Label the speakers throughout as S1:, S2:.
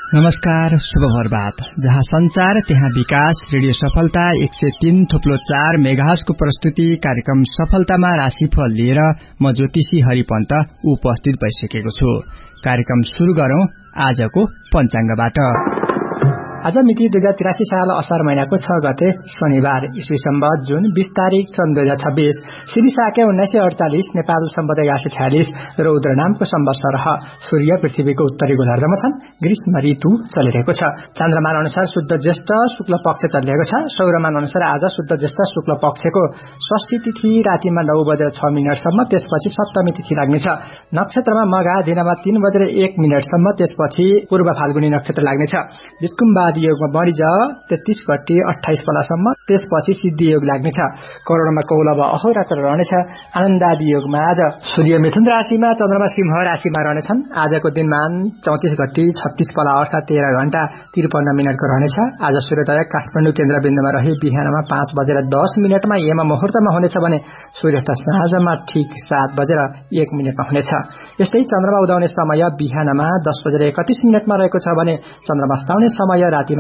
S1: नमस्कार, शुभ भरबात। जहाँ संचार त्यहाँ विकास। रेडियो सफलता 103.4 मेगाहर्जको प्रस्तुति कार्यक्रम सफलतामा राशिफल लिएर म ज्योतिषी हरिपन्त उपस्थित भइसकेको छु। कार्यक्रम शुरू गरौं आजको पञ्चाङ्गबाट। आज मिति 2083 साल असार महिनाको 6 गते शनिबार, ईस्वी सम्वत जुन 20 तारिक सन् 2026, श्री शाक्य 1948, नेपाल सम्वत 1146 र उद्र नामको संवत्सर। सूर्य पृथ्वीको उत्तरी गोलार्धमा छन्। ग्रीष्म ऋतु चलिरहेको छ। चन्द्रमान अनुसार शुद्ध ज्येष्ठ शुक्ल पक्ष चलिरहेको छ। सौरमान अनुसार आज शुद्ध ज्येष्ठ शुक्ल पक्षको षष्ठी तिथि रातिमा 9:06 सम्म, त्यसपछि सप्तमी तिथि लाग्नेछ। नक्षत्रमा मघा दिनमा 3:01 सम्म, त्यसपछि पूर्व फाल्गुनी नक्षत्र लाग्नेछ। विस्कुम्बादी योगमा बढिज 33 गते 28 पलासम्म, त्यसपछि सिद्धि योग लाग्नेछ। करोडमा कौलव अहोरात्र रहनेछ। आनन्दादि योगमा आज सूर्य मिथुन राशिमा, चन्द्रमा सिंह राशिमा रहनेछन्। आजको दिनमान 34 गते 36 पला अर्थात 13 घण्टा 53 मिनटको रहनेछ। आज सूर्योदय काठमाडौँ केन्द्रबिन्दुमा रही बिहानमा 5:10 मा यम मुहूर्तमा हुनेछ भने सूर्यास्त साँझमा ठिक 7:01 हुनेछ। यस्तै चन्द्रमा उदाउने समय बिहानमा 10:31 मा रहेको छ भने चन्द्रमा अस्ताउने समय रातिमा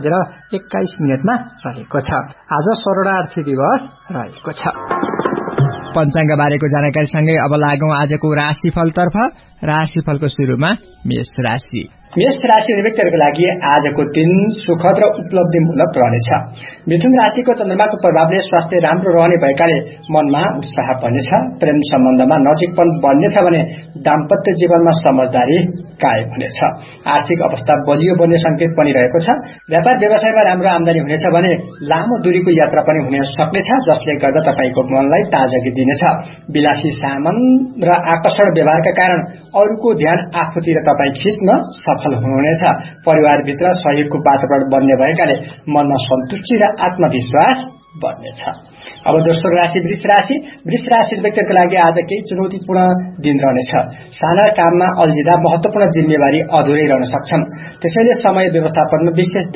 S1: 11:21 मा रहेको छ। आज शरणार्थी दिवस रहेको छ। पञ्चाङ्ग बारेको जानकारीसँगै अब लागौं आजको राशिफलतर्फ। राशिफलको सुरुमा मेष राशि। मेष राशि व्यक्तिहरूको लागि आजको दिन सुखद र उपलब्धिमूलक रहनेछ। मिथुन राशिको चन्द्रमाको प्रभावले स्वास्थ्य राम्रो रहने भएकाले मनमा उत्साह बढ्नेछ। प्रेम सम्बन्धमा नजिकपन बढ्नेछ भने दाम्पत्य जीवनमा समझदारी कायम हुनेछ। आर्थिक अवस्था बलियो बन्ने संकेत पनि रहेको छ। व्यापार व्यवसायमा राम्रो आमदानी हुनेछ भने लामो दूरीको यात्रा पनि हुन सक्नेछ, जसले गर्दा तपाईको मनलाई ताजगी दिनेछ। विलासी सामान र आकर्षण व्यवहारका कारण अरूको ध्यान आफूतिर तपाईँ खिच्न सफल हुनुहुनेछ। परिवारभित्र सहयोगको वातावरण बन्ने भएकाले मनमा सन्तुष्टि र आत्मविश्वास बढ्नेछ। अब दोस्रो राशि वृष राशि। वृष राशि व्यक्तिहरूको लागि आज केही चुनौतीपूर्ण दिन रहनेछ। साना काममा अल्झिँदा महत्वपूर्ण जिम्मेवारी अधुरै रहन सक्छन्। त्यसैले समय व्यवस्थापनमा विशेष